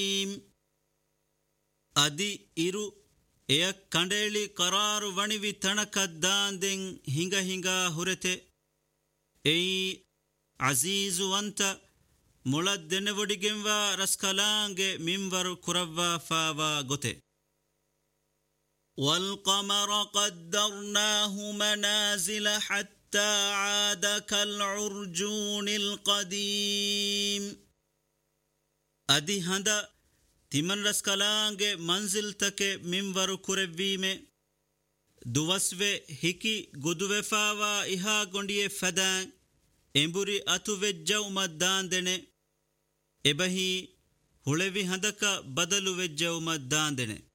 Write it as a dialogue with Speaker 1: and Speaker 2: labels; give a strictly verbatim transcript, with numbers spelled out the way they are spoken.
Speaker 1: ಅದಿ ಇರು ಎಯ ಕಂಡೇಳಿ ಕರಾರು ವಣಿವಿ ತಣಕದ್ದಾಂದೆಂ ಹಿಂಗ ಹಿಂಗ ಹುರೆತೆ ಏಯ್ ಅಜೀಜು ಅಂತ ಮುಳದ್ದೆನೆವಡಿಗೆಂವ ರಸ್ಕಲಾಂಗೆ ಮಿಂವರು ಕುರವ್ವ ಫಾವ ಗೊತೆ والقمر قدرناه منازل حتى عاد كالعرجون القديم أدي هندا تمن رسكلانge منزل تك منور كربيمه دوسوه هكي گدوه فاوا إها گونډيه فدان ಎಂಬುರಿ ಅತುವೆಜ್ಜವು ಮದ್ದಾಂದೆನೆ ಎಬಹಿ ಹುಳೆವಿ ಹಂದಕ ಬದಲು ವೆಜ್ಜವು ಮದ್ದಾಂದೆನೆ